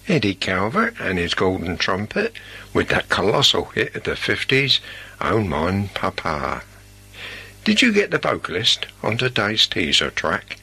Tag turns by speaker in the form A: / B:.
A: Eddie Calvert and his golden trumpet, with that colossal hit of the 50s, Oh Mon Papa. Did you get the vocalist on today's teaser track?